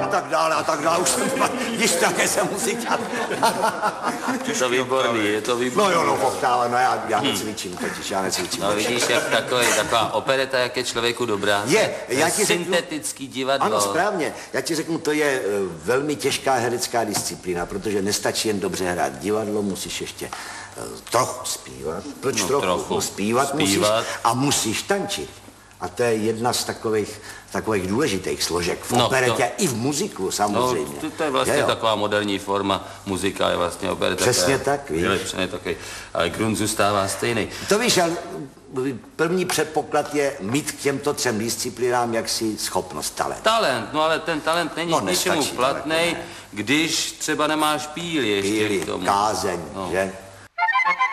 a tak dále. Už jsem, víš, také jsem muzikant. To výborný, je to výborný. No jo, no, oktáva, no já necvičím totiž, já necvičím. No vidíš, jak taková opereta, jak je člověku dobrá. Je, já ti řeknu... Syntetický divadlo. Ano, správně. Já ti řeknu, to je velmi těžká herecká disciplína, protože nestačí jen dobře hrát divadlo, musíš ještě trochu zpívat. Proč trochu? No, zpívat musíš a musíš tančit. A to je jedna z takových důležitých složek v operetě i v muziku samozřejmě. No, to je vlastně taková moderní forma, muzika je vlastně opereta. Přesně tak, víš. Přesně takový, ale grunt zůstává stejný. To víš, ale první předpoklad je mít k těmto 3 disciplínám jaksi schopnost, talent. Talent, no ale ten talent není k ničemu platnej, když třeba nemáš píl ještě k tomu. Kázeň, že?